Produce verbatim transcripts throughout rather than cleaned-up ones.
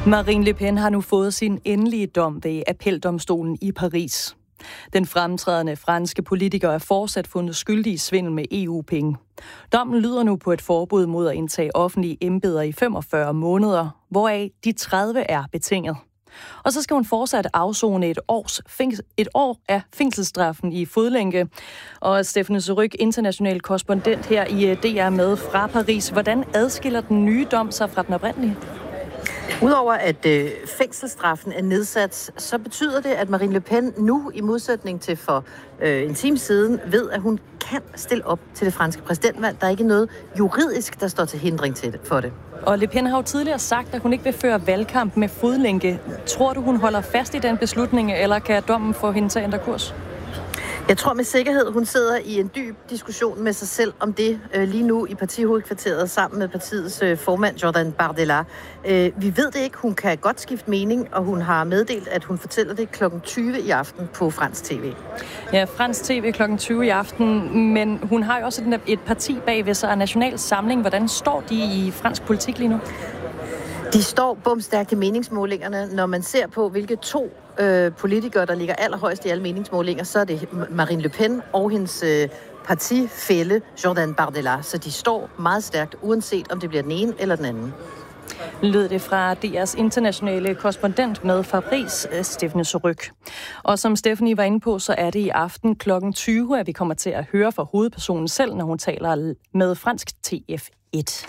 Marine Le Pen har nu fået sin endelige dom ved appeldomstolen i Paris. Den fremtrædende franske politiker er fortsat fundet skyldig i svindel med E U-penge. Dommen lyder nu på et forbud mod at indtage offentlige embeder i femogfyrre måneder, hvoraf de tredive er betinget. Og så skal hun fortsat afzone et, års fængsel, et år af fængselsstraffen i fodlænke. Og Stephanie Surrugue, international korrespondent her i D R med fra Paris. Hvordan adskiller den nye dom sig fra den oprindelige? Udover at øh, fængselsstraffen er nedsat, så betyder det, at Marine Le Pen nu, i modsætning til for øh, en time siden, ved, at hun kan stille op til det franske præsidentvalg. Der er ikke noget juridisk, der står til hindring til det, for det. Og Le Pen har jo tidligere sagt, at hun ikke vil føre valgkamp med fodlænke. Tror du, hun holder fast i den beslutning, eller kan dommen få hende til at ændre kurs? Jeg tror med sikkerhed, hun sidder i en dyb diskussion med sig selv om det øh, lige nu i partihovedkvarteret sammen med partiets øh, formand Jordan Bardella. Øh, vi ved det ikke. Hun kan godt skifte mening, og hun har meddelt, at hun fortæller det klokken tyve i aften på fransk tv. Ja, fransk tv klokken tyve i aften, men hun har jo også et, et parti bag ved sig, National Samling. Hvordan står de i fransk politik lige nu? De står bomstærkt i meningsmålingerne. Når man ser på, hvilke to øh, politikere, der ligger allerhøjst i alle meningsmålinger, så er det Marine Le Pen og hendes øh, partifælle Jordan Bardella. Så de står meget stærkt, uanset om det bliver den ene eller den anden. Lød det fra D R's internationale korrespondent med Fabrice, Stephanie Surrugue. Og som Stephanie var inde på, så er det i aften klokken tyve, at vi kommer til at høre fra hovedpersonen selv, når hun taler med fransk T F et.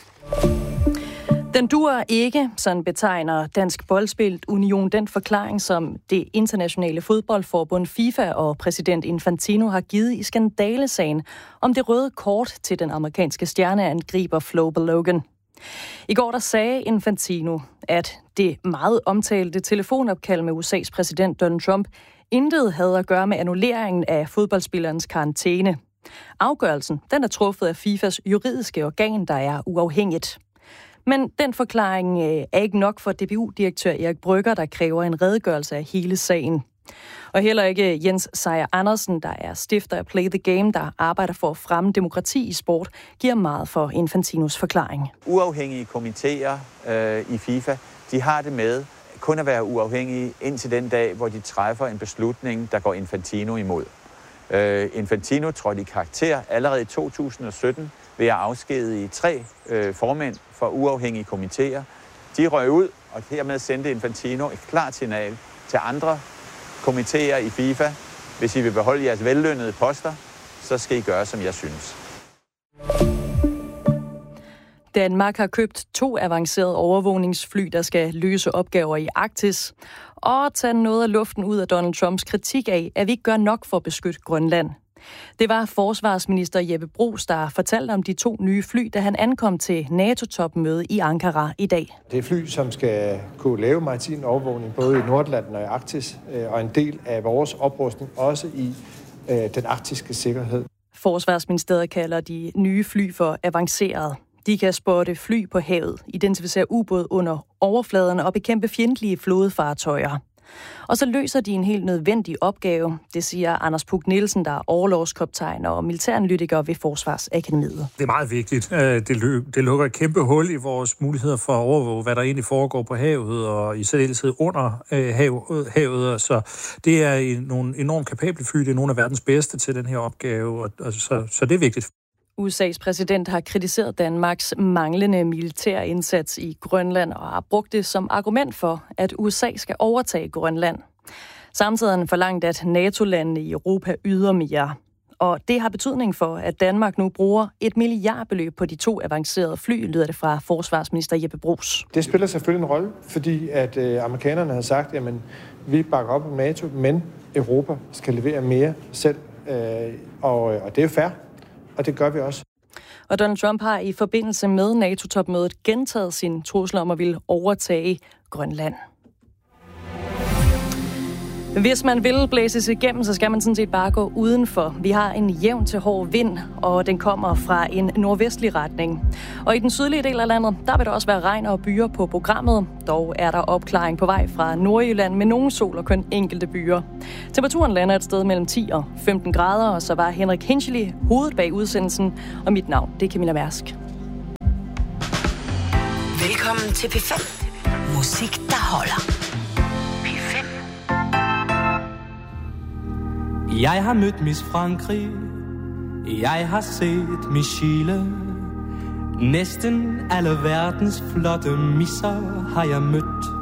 Den duer ikke, sådan betegner Dansk Boldspil Union den forklaring, som det internationale fodboldforbund FIFA og præsident Infantino har givet i skandalesagen om det røde kort til den amerikanske stjerneangriber Flo Balogun. I går der sagde Infantino, at det meget omtalte telefonopkald med U S A's præsident Donald Trump intet havde at gøre med annulleringen af fodboldspillerens karantæne. Afgørelsen den er truffet af FIFAs juridiske organ, der er uafhængigt. Men den forklaring er ikke nok for D B U-direktør Erik Brygger, der kræver en redegørelse af hele sagen. Og heller ikke Jens Sejer Andersen, der er stifter af Play the Game, der arbejder for at fremme demokrati i sport, giver meget for Infantinos forklaring. Uafhængige komitéer øh, i FIFA, de har det med kun at være uafhængige indtil den dag, hvor de træffer en beslutning, der går Infantino imod. Øh, Infantino trådte i karakter allerede i to tusind og sytten ved at afskedige tre øh, formænd for uafhængige komitéer. De røg ud, og hermed sendte Infantino et klart signal til andre komitéer i FIFA. Hvis I vil beholde jeres vellønnede poster, så skal I gøre, som jeg synes. Danmark har købt to avancerede overvågningsfly, der skal løse opgaver i Arktis, og tage noget af luften ud af Donald Trumps kritik af, at vi ikke gør nok for at beskytte Grønland. Det var forsvarsminister Jeppe Bruus, der fortalte om de to nye fly, da han ankom til NATO-topmøde i Ankara i dag. Det er fly, som skal kunne lave maritim overvågning både i Nordatlanten og i Arktis, og en del af vores oprustning også i øh, den arktiske sikkerhed. Forsvarsministeriet kalder de nye fly for avanceret. De kan spotte fly på havet, identificere ubåd under overfladen og bekæmpe fjendtlige flådefartøjer. Og så løser de en helt nødvendig opgave, det siger Anders Puk Nielsen, der er orlogskaptajn og militæranalytiker ved Forsvarsakademiet. Det er meget vigtigt. Det, lø- det lukker et kæmpe hul i vores muligheder for at overvåge, hvad der egentlig foregår på havet, og i særdeleshed under øh, hav- havet. Så det er nogle enormt kapable fly, det er nogle af verdens bedste til den her opgave, og, og så, så det er vigtigt. U S A's præsident har kritiseret Danmarks manglende militær indsats i Grønland og har brugt det som argument for, at U S A skal overtage Grønland. Samtidig har han forlangt, at NATO-landene i Europa yder mere. Og det har betydning for, at Danmark nu bruger et milliardbeløb på de to avancerede fly, lyder det fra forsvarsminister Jeppe Bruus. Det spiller selvfølgelig en rolle, fordi at øh, amerikanerne har sagt, at vi bakker op om NATO, men Europa skal levere mere selv, øh, og, og det er fair. Og det gør vi også. Og Donald Trump har i forbindelse med NATO-topmødet gentaget sin trussel om at ville overtage Grønland. Hvis man vil blæses igennem, så skal man sådan set bare gå udenfor. Vi har en jævn til hård vind, og den kommer fra en nordvestlig retning. Og i den sydlige del af landet, der vil der også være regn og byer på programmet. Dog er der opklaring på vej fra Nordjylland med nogen sol og kun enkelte byer. Temperaturen lander et sted mellem ti og femten grader, og så var Henrik Hinchely hovedet bag udsendelsen. Og mit navn, det er Camilla Mærsk. Velkommen til P fem. Musik, der holder. P fem. Jeg har mødt Miss Frankrig. Jeg har set Miss Chile. Næsten alle verdens flotte misser har jeg mødt.